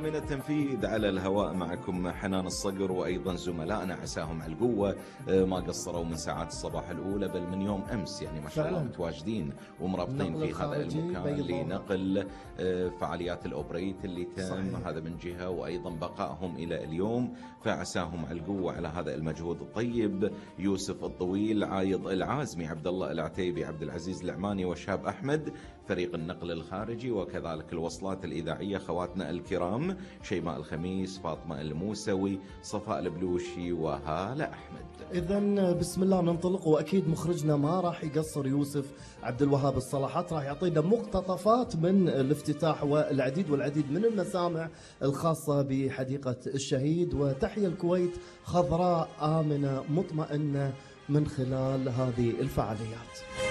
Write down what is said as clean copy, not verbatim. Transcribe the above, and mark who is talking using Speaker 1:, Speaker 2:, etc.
Speaker 1: من التنفيذ على الهواء معكم حنان الصقر، وأيضا زملائنا عساهم على القوة ما قصروا من ساعات الصباح الأولى، بل من يوم أمس يعني ما شاء الله متواجدين ومرابطين في هذا المكان لنقل فعاليات الأوبريت اللي تم. صحيح. هذا من جهة، وأيضا بقائهم إلى اليوم، فعساهم على القوة على هذا المجهود الطيب. يوسف الطويل، عايض العازمي، عبد الله العتيبي، عبد العزيز العماني، وشهاب أحمد، فريق النقل الخارجي، وكذلك الوصلات الإذاعية خواتنا الكرام شيماء الخميس، فاطمة الموسوي، صفاء البلوشي، وهالة أحمد.
Speaker 2: إذن بسم الله ننطلق، وأكيد مخرجنا ما راح يقصر يوسف عبد الوهاب الصلاحات، راح يعطينا مقتطفات من الافتتاح والعديد والعديد من المسامع الخاصة بحديقة الشهيد. وتحيا الكويت خضراء آمنة مطمئنة من خلال هذه الفعاليات.